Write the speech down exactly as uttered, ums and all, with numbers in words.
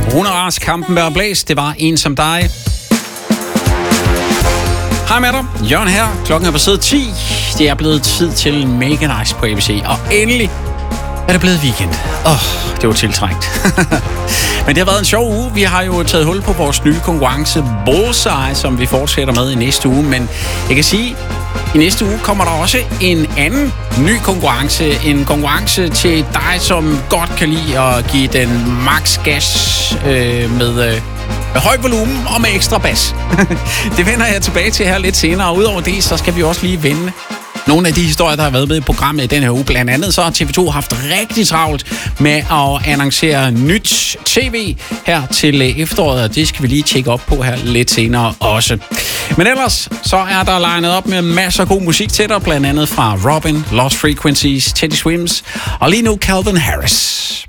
Rune Rask, Kampen bærer blæs. Det var En som dig. Hej med dig, Jørgen her. Klokken er passeret ti. Det er blevet tid til Mega Nice på A B C. Og endelig er det blevet weekend. Åh, oh, det var tiltrængt. Men det har været en sjov uge. Vi har jo taget hul på vores nye konkurrence Bullseye, som vi fortsætter med i næste uge. Men jeg kan sige, i næste uge kommer der også en anden ny konkurrence. En konkurrence til dig, som godt kan lide at give den max gas øh, med... Øh, med høj volumen og med ekstra bas. Det vender jeg tilbage til her lidt senere. Og udover det, så skal vi også lige vende nogle af de historier, der har været med i programmet i den her uge. Blandt andet så har T V to haft rigtig travlt med at annoncere nyt tv her til efteråret, og det skal vi lige tjekke op på her lidt senere også. Men ellers så er der legnet op med masser af god musik til dig, blandt andet fra Robin, Lost Frequencies, Teddy Swims og lige nu Calvin Harris.